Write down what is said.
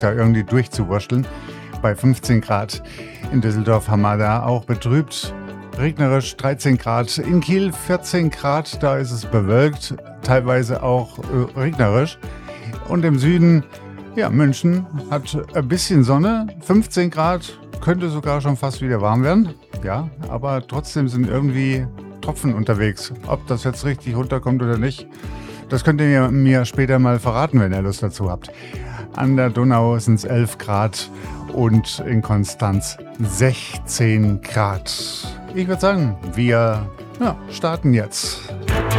da irgendwie durchzuwurschteln. Bei 15 Grad. In Düsseldorf haben wir da auch betrübt. Regnerisch 13 Grad. In Kiel 14 Grad, da ist es bewölkt, teilweise auch regnerisch. Und im Süden, ja, München hat ein bisschen Sonne, 15 Grad, könnte sogar schon fast wieder warm werden. Ja, aber trotzdem sind irgendwie Tropfen unterwegs. Ob das jetzt richtig runterkommt oder nicht, das könnt ihr mir später mal verraten, wenn ihr Lust dazu habt. An der Donau sind es 11 Grad und in Konstanz 16 Grad. Ich würde sagen, wir starten jetzt.